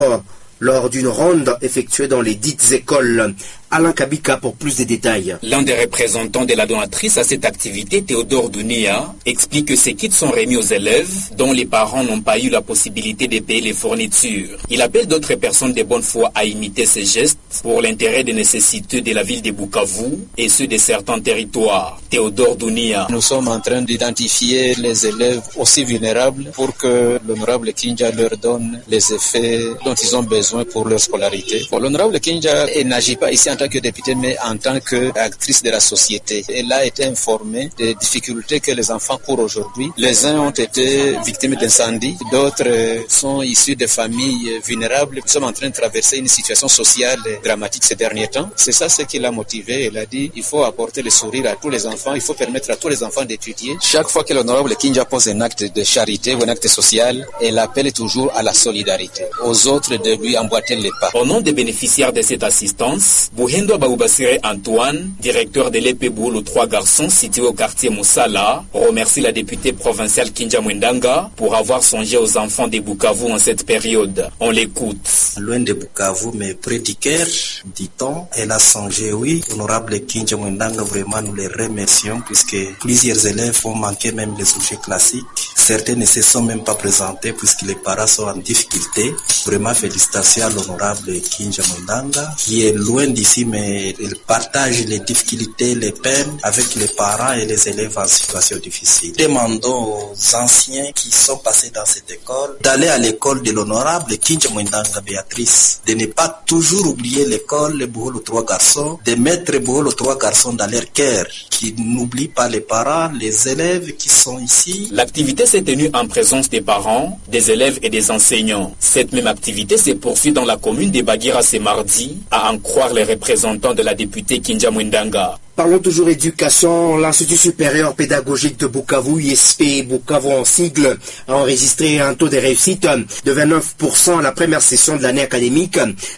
lors d'une ronde effectuée dans les dites écoles. Alain Kabika pour plus de détails. L'un des représentants de la donatrice à cette activité, Théodore Dounia, explique que ces kits sont remis aux élèves dont les parents n'ont pas eu la possibilité de payer les fournitures. Il appelle d'autres personnes de bonne foi à imiter ces gestes pour l'intérêt des nécessités de la ville de Bukavu et ceux de certains territoires. Théodore Dounia. Nous sommes en train d'identifier les élèves aussi vulnérables pour que l'honorable Kinja leur donne les effets dont ils ont besoin pour leur scolarité. L'honorable Kinja n'agit pas ici en tant que députée, mais en tant qu'actrice de la société. Elle a été informée des difficultés que les enfants courent aujourd'hui. Les uns ont été victimes d'incendies, d'autres sont issus de familles vulnérables. Nous sommes en train de traverser une situation sociale dramatique ces derniers temps. C'est ça ce qui l'a motivée. Elle a dit il faut apporter le sourire à tous les enfants, il faut permettre à tous les enfants d'étudier. Chaque fois que l'honorable Kinja pose un acte de charité ou un acte social, elle appelle toujours à la solidarité, aux autres de lui emboîter les pas. Au nom des bénéficiaires de cette assistance, Buhendo Baoubasire Antoine, directeur de l'EPBO, le 3 garçons situé au quartier Moussala, remercie la députée provinciale Kinja Mwendanga pour avoir songé aux enfants de Bukavu en cette période. On l'écoute. Loin de Bukavu, mais près du Caire, dit-on, elle a songé, oui. Honorable Kinja Mwendanga, vraiment nous les remercions puisque plusieurs élèves ont manqué même les sujets classiques. Certains ne se sont même pas présentés puisque les parents sont en difficulté. Vraiment félicitations à l'honorable Kinja Mwendanga qui est loin d'ici mais elle partage les difficultés, les peines avec les parents et les élèves en situation difficile. Demandons aux anciens qui sont passés dans cette école d'aller à l'école de l'honorable Kinja Mwendanga Béatrice, de ne pas toujours oublier l'école, le Boholo 3 garçons, de mettre Boholo 3 garçons dans leur cœur, qui n'oublient pas les parents, les élèves qui sont ici. L'activité s'est tenue en présence des parents, des élèves et des enseignants. Cette même activité s'est poursuivie dans la commune de Bagira ce mardi, à en croire les représentants de la députée Kinja Mwendanga. Parlons toujours éducation. L'Institut supérieur pédagogique de Bukavu, ISP Bukavu en sigle, a enregistré un taux de réussite de 29% à la première session de l'année académique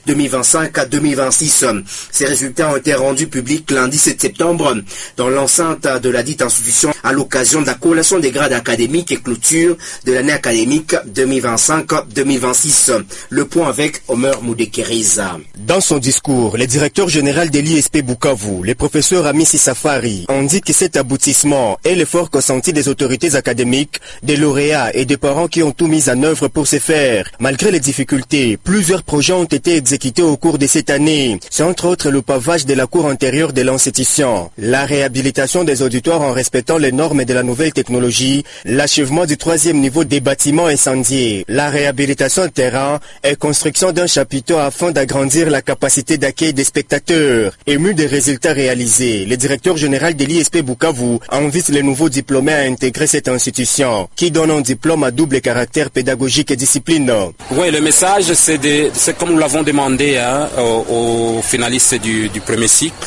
2025 à 2026. Ces résultats ont été rendus publics lundi 7 septembre dans l'enceinte de la dite institution à l'occasion de la collation des grades académiques et clôture de l'année académique 2025-2026. Le point avec Omer Moudekeriza. Dans son discours, le directeur général de l'ISP Bukavu, les professeurs Amissi Safari, ont dit que cet aboutissement est l'effort consenti des autorités académiques, des lauréats et des parents qui ont tout mis en œuvre pour ce faire. Malgré les difficultés, plusieurs projets ont été exécutés au cours de cette année. C'est entre autres le pavage de la cour intérieure de l'institution, la réhabilitation des auditoires en respectant les normes de la nouvelle technologie, l'achèvement du 3e niveau des bâtiments incendiés, la réhabilitation de terrain et construction d'un chapiteau afin d'agrandir la capacité d'accueil des spectateurs. Ému des résultats réalisés, le directeur général de l'ISP Bukavu invite les nouveaux diplômés à intégrer cette institution qui donne un diplôme à double caractère pédagogique et discipline. Oui, le message, c'est comme nous l'avons demandé aux finalistes du premier cycle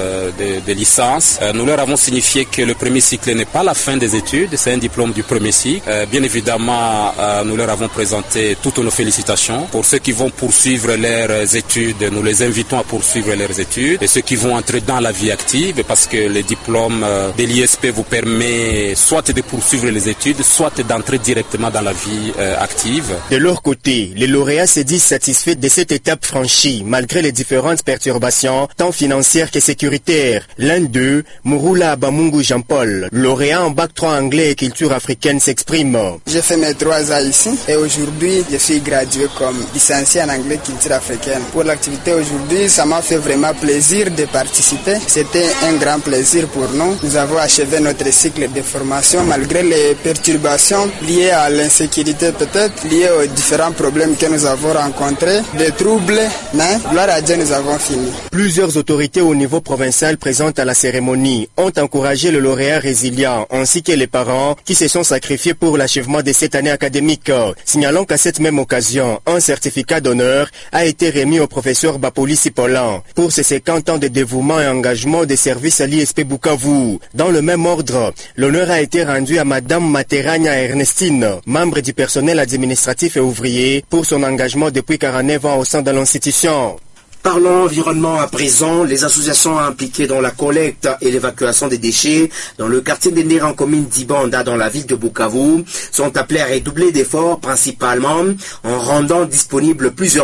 de licence. Nous leur avons signifié que le premier cycle n'est pas la fin des études, c'est un diplôme du premier cycle. Bien évidemment, nous leur avons présenté toutes nos félicitations. Pour ceux qui vont poursuivre leurs études, nous les invitons à poursuivre leurs études. Et ceux qui vont entrer dans la vie active, parce que le diplôme de l'ISP vous permet soit de poursuivre les études, soit d'entrer directement dans la vie active. De leur côté, les lauréats se disent satisfaits de cette étape franchie, malgré les différentes perturbations, tant financières que sécuritaires. L'un d'eux, Mouroula Abamungu Jean-Paul, lauréat en bac 3 anglais et culture africaine, s'exprime. J'ai fait mes 3 ans ici et aujourd'hui, je suis gradué comme licencié en anglais culture africaine. Pour l'activité aujourd'hui, ça m'a fait vraiment plaisir de participer. C'était un grand plaisir pour nous. Nous avons achevé notre cycle de formation malgré les perturbations liées à l'insécurité, peut-être liées aux différents problèmes que nous avons rencontrés, des troubles, mais gloire à Dieu, nous avons fini. Plusieurs autorités au niveau provincial présentes à la cérémonie ont encouragé le lauréat résilient ainsi que les parents qui se sont sacrifiés pour l'achèvement de cette année académique. Signalons qu'à cette même occasion, un certificat d'honneur a été remis au professeur Bapoli Sipolan pour ses 50 ans de dévouement et engagement des services à l'ISP Bukavu. Dans le même ordre, l'honneur a été rendu à Madame Materagna Ernestine, membre du personnel administratif et ouvrier, pour son engagement depuis 49 ans au sein de l'institution. Parlons environnement à présent. Les associations impliquées dans la collecte et l'évacuation des déchets dans le quartier d'Ender en commune d'Ibanda dans la ville de Bukavu sont appelées à redoubler d'efforts, principalement en rendant disponibles plusieurs